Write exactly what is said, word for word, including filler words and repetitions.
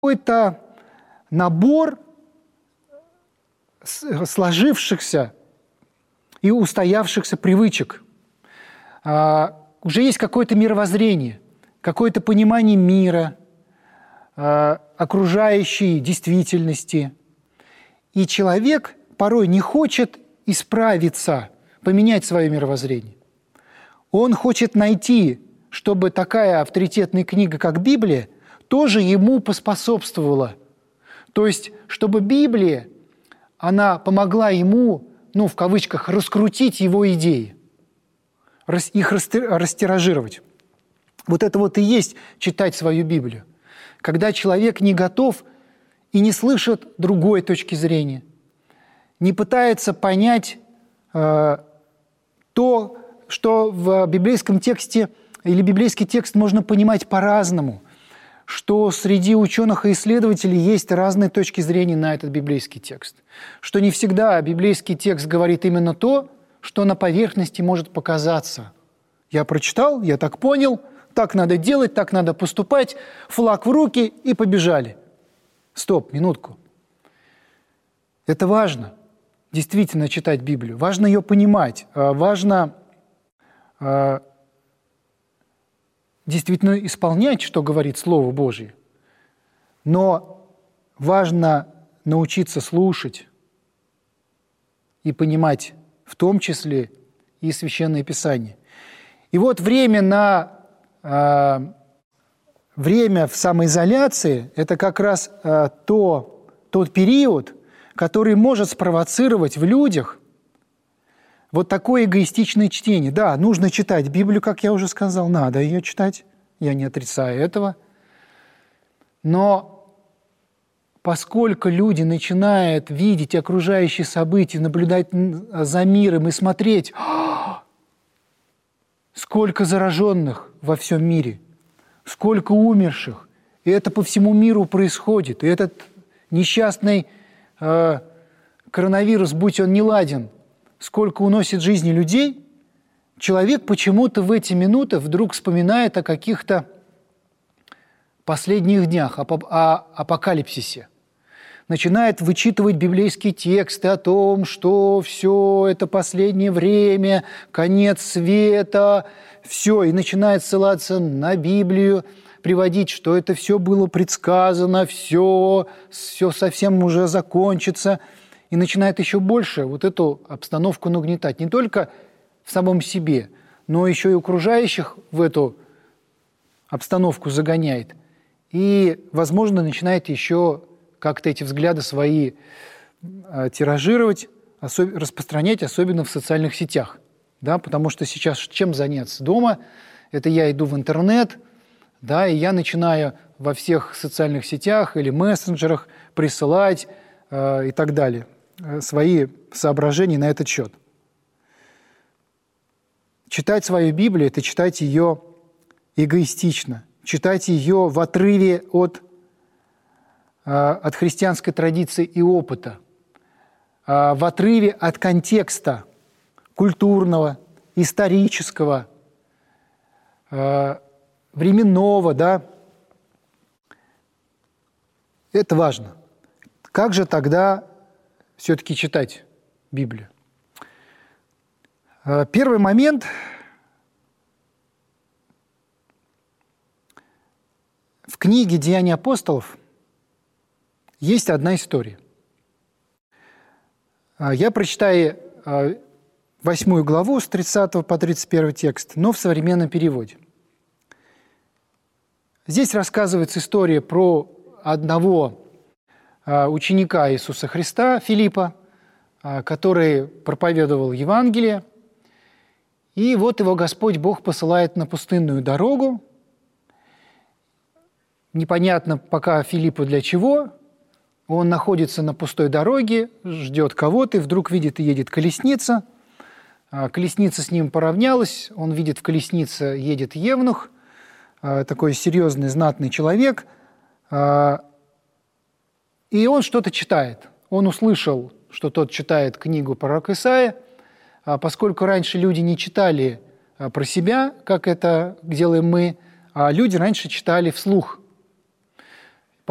какой-то набор сложившихся и устоявшихся привычек. Уже есть какое-то мировоззрение, какое-то понимание мира, окружающей действительности. И человек порой не хочет исправиться, поменять свое мировоззрение. Он хочет найти, чтобы такая авторитетная книга, как Библия, тоже ему поспособствовала. То есть, чтобы Библия, она помогла ему, ну, в кавычках, раскрутить его идеи, их растиражировать. Вот это вот и есть читать свою Библию. Когда человек не готов и не слышит другой точки зрения, не пытается понять э, то, что в библейском тексте или библейский текст можно понимать по-разному, что среди ученых и исследователей есть разные точки зрения на этот библейский текст, что не всегда библейский текст говорит именно то, что на поверхности может показаться. Я прочитал, я так понял, так надо делать, так надо поступать, флаг в руки и побежали. Стоп, минутку. Это важно, действительно читать Библию, важно ее понимать, важно действительно исполнять, что говорит Слово Божье. Но важно научиться слушать и понимать, в том числе и Священное Писание. И вот время на э, время в самоизоляции – это как раз э, то, тот период, который может спровоцировать в людях вот такое эгоистичное чтение. Да, нужно читать Библию, как я уже сказал, надо ее читать, я не отрицаю этого. Но поскольку люди начинают видеть окружающие события, наблюдать за миром и смотреть, сколько зараженных во всем мире, сколько умерших, и это по всему миру происходит, и этот несчастный э, коронавирус, будь он неладен, сколько уносит жизни людей, человек почему-то в эти минуты вдруг вспоминает о каких-то последних днях, о, о апокалипсисе. Начинает вычитывать библейские тексты о том, что все это последнее время, конец света, все, и начинает ссылаться на Библию, приводить, что это все было предсказано, все, все совсем уже закончится, и начинает еще больше вот эту обстановку нагнетать. Не только в самом себе, но еще и окружающих в эту обстановку загоняет. И, возможно, начинает еще как-то эти взгляды свои э, тиражировать, особ- распространять, особенно в социальных сетях. Да? Потому что сейчас чем заняться дома? Это я иду в интернет, да, и я начинаю во всех социальных сетях или мессенджерах присылать э, и так далее свои соображения на этот счет. Читать свою Библию – это читать ее эгоистично, читать ее в отрыве от, от христианской традиции и опыта, в отрыве от контекста культурного, исторического, временного, да. Это важно. Как же тогда все-таки читать Библию? Первый момент. В книге «Деяния апостолов» есть одна история. Я прочитаю восьмую главу с тридцатого по тридцать первый текст, но в современном переводе. Здесь рассказывается история про одного ученика Иисуса Христа, Филиппа, который проповедовал Евангелие. И вот его Господь Бог посылает на пустынную дорогу. Непонятно пока Филиппу для чего. Он находится на пустой дороге, ждет кого-то, и вдруг видит, и едет колесница. Колесница с ним поравнялась, он видит, в колеснице едет евнух, такой серьезный, знатный человек, и он что-то читает. Он услышал, что тот читает книгу пророка Исаия. Поскольку раньше люди не читали про себя, как это делаем мы, а люди раньше читали вслух. Поэтому он